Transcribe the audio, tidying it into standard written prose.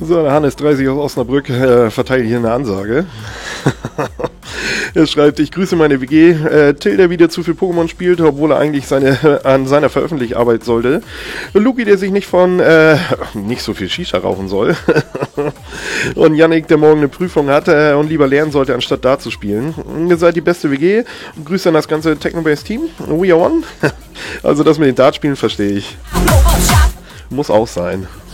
So, der Hannes 30 aus Osnabrück verteilt hier eine Ansage. Er schreibt, ich grüße meine WG. Till, der wieder zu viel Pokémon spielt, obwohl er eigentlich an seiner Veröffentlichungsarbeit sollte. Luki, der sich nicht so viel Shisha rauchen soll. Und Yannick, der morgen eine Prüfung hat und lieber lernen sollte, anstatt Dart zu spielen. Ihr seid die beste WG. Grüße an das ganze Technobase-Team. We are one. Also das mit den Dartspielen verstehe ich. Muss auch sein.